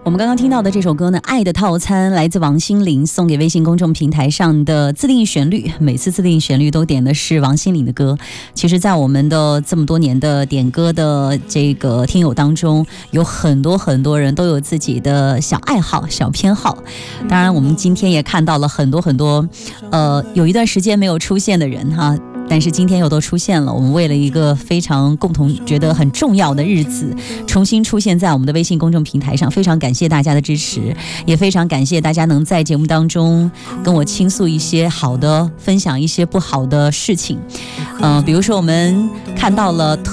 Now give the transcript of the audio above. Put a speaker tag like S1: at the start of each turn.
S1: 我们刚刚听到的这首歌呢，《爱的套餐》来自王心凌，送给微信公众平台上的自定义旋律。每次自定义旋律都点的是王心凌的歌。其实在我们的这么多年的点歌的这个听友当中，有很多人都有自己的小爱好、小偏好。当然我们今天也看到了很多有一段时间没有出现的人哈，但是今天又都出现了。我们为了一个非常共同觉得很重要的日子，重新出现在我们的微信公众平台上，非常感谢大家的支持，也非常感谢大家能在节目当中跟我倾诉一些好的，分享一些不好的事情。比如说我们看到了